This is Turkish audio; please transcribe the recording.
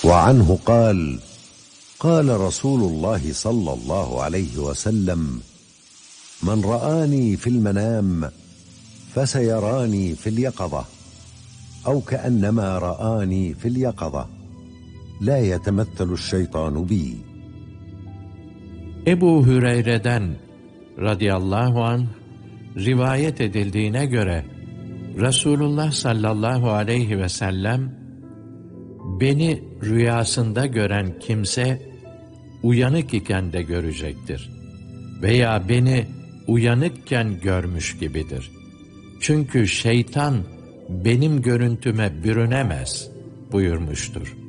وعنه قال: قال رسول الله صلى الله عليه وسلم: من رآني في المنام فسيراني في اليقظة أو كأنما رآني في اليقظة لا يتمثل الشيطان بي. Ebu Hüreyre'den radıyallahu anh rivayet edildiğine göre Resulullah sallallahu aleyhi ve sellem, beni rüyasında gören kimse uyanık iken de görecektir veya beni uyanıkken görmüş gibidir. Çünkü şeytan benim görüntüme bürünemez buyurmuştur.